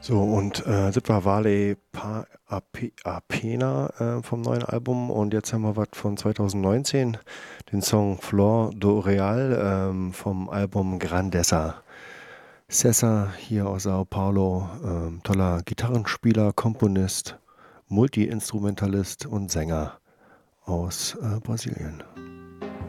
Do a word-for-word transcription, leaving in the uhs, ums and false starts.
So, und äh, das war Vale Pa Ape- Apena äh, vom neuen Album. Und jetzt haben wir was von zwanzig neunzehn, den Song Flor do Real ähm, vom Album Grandeza. Cesar hier aus Sao Paulo, ähm, toller Gitarrenspieler, Komponist, Multi-Instrumentalist und Sänger aus äh, Brasilien.